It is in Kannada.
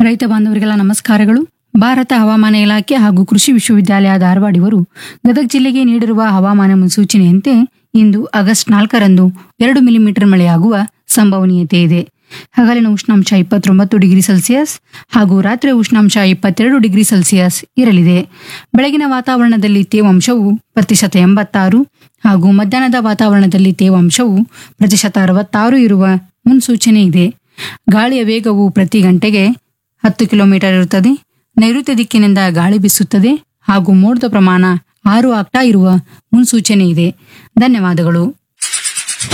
ರೈತ ಬಾಂಧವರಿಗೆಲ್ಲ ನಮಸ್ಕಾರಗಳು. ಭಾರತ ಹವಾಮಾನ ಇಲಾಖೆ ಹಾಗೂ ಕೃಷಿ ವಿಶ್ವವಿದ್ಯಾಲಯ ಧಾರವಾಡ ಇವರು ಗದಗ ಜಿಲ್ಲೆಗೆ ನೀಡಿರುವ ಹವಾಮಾನ ಮುನ್ಸೂಚನೆಯಂತೆ ಇಂದು ಆಗಸ್ಟ್ 4ರಂದು 2 ಮಿಲಿಮೀಟರ್ ಮಳೆಯಾಗುವ ಸಂಭವನೀಯತೆ ಇದೆ. ಹಗಲಿನ ಉಷ್ಣಾಂಶ 29 ಡಿಗ್ರಿ ಸೆಲ್ಸಿಯಸ್ ಹಾಗೂ ರಾತ್ರಿ ಉಷ್ಣಾಂಶ 22 ಡಿಗ್ರಿ ಸೆಲ್ಸಿಯಸ್ ಇರಲಿದೆ. ಬೆಳಗಿನ ವಾತಾವರಣದಲ್ಲಿ ತೇವಾಂಶವು 86% ಹಾಗೂ ಮಧ್ಯಾಹ್ನದ ವಾತಾವರಣದಲ್ಲಿ ತೇವಾಂಶವು 66% ಇರುವ ಮುನ್ಸೂಚನೆ ಇದೆ. ಗಾಳಿಯ ವೇಗವು ಪ್ರತಿ ಗಂಟೆಗೆ 10 ಕಿಲೋಮೀಟರ್ ಇರುತ್ತದೆ. ನೈಋತ್ಯ ದಿಕ್ಕಿನಿಂದ ಗಾಳಿ ಬೀಸುತ್ತದೆ ಹಾಗೂ ಮೋಡದ ಪ್ರಮಾಣ 6 ಆಗ್ತಾ ಇರುವ ಮುನ್ಸೂಚನೆ ಇದೆ. ಧನ್ಯವಾದಗಳು.